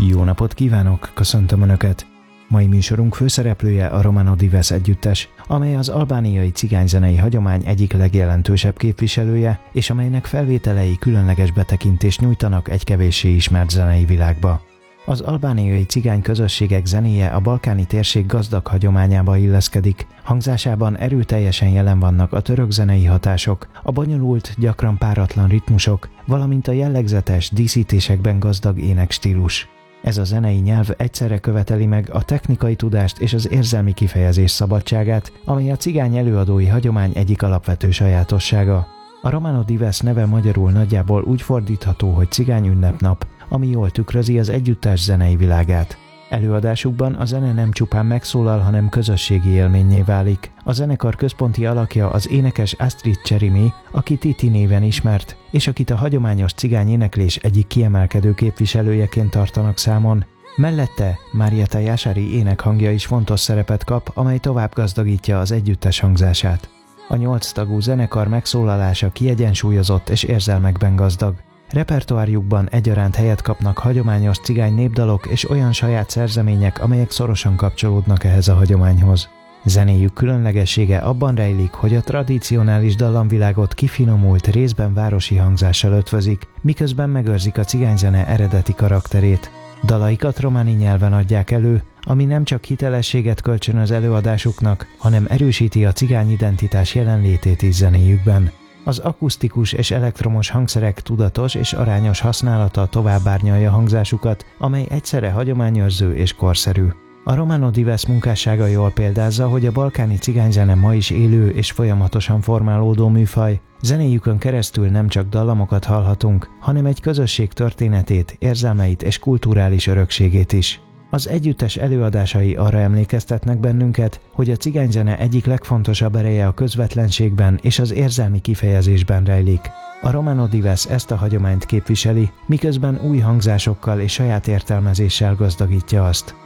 Jó napot kívánok, köszöntöm Önöket! Mai műsorunk főszereplője a Romano Dives együttes, amely az albániai cigányzenei hagyomány egyik legjelentősebb képviselője, és amelynek felvételei különleges betekintést nyújtanak egy kevéssé ismert zenei világba. Az albániai cigány közösségek zenéje a balkáni térség gazdag hagyományába illeszkedik, hangzásában erőteljesen jelen vannak a török zenei hatások, a bonyolult, gyakran páratlan ritmusok, valamint a jellegzetes, díszítésekben gazdag énekstílus. Ez a zenei nyelv egyszerre követeli meg a technikai tudást és az érzelmi kifejezés szabadságát, amely a cigány előadói hagyomány egyik alapvető sajátossága. A Romano Dives neve magyarul nagyjából úgy fordítható, hogy cigány ünnepnap, ami jól tükrözi az együttes zenei világát. Előadásukban a zene nem csupán megszólal, hanem közösségi élménnyé válik. A zenekar központi alakja az énekes Astrid Cserimi, aki Titi néven ismert, és akit a hagyományos cigány éneklés egyik kiemelkedő képviselőjeként tartanak számon. Mellette Marietta Jásári énekhangja is fontos szerepet kap, amely tovább gazdagítja az együttes hangzását. A 8 tagú zenekar megszólalása kiegyensúlyozott és érzelmekben gazdag. Repertoárjukban egyaránt helyet kapnak hagyományos cigány népdalok és olyan saját szerzemények, amelyek szorosan kapcsolódnak ehhez a hagyományhoz. Zenéjük különlegessége abban rejlik, hogy a tradicionális dallamvilágot kifinomult, részben városi hangzással ötvözik, miközben megőrzik a cigányzene eredeti karakterét. Dalaikat románi nyelven adják elő, ami nem csak hitelességet kölcsönöz előadásuknak, hanem erősíti a cigány identitás jelenlétét is zenéjükben. Az akusztikus és elektromos hangszerek tudatos és arányos használata tovább árnyalja hangzásukat, amely egyszerre hagyományőrző és korszerű. A Romano Dives munkássága jól példázza, hogy a balkáni cigányzene ma is élő és folyamatosan formálódó műfaj. Zenéjükön keresztül nem csak dallamokat hallhatunk, hanem egy közösség történetét, érzelmeit és kulturális örökségét is. Az együttes előadásai arra emlékeztetnek bennünket, hogy a cigányzene egyik legfontosabb ereje a közvetlenségben és az érzelmi kifejezésben rejlik. A Romano Dives ezt a hagyományt képviseli, miközben új hangzásokkal és saját értelmezéssel gazdagítja azt.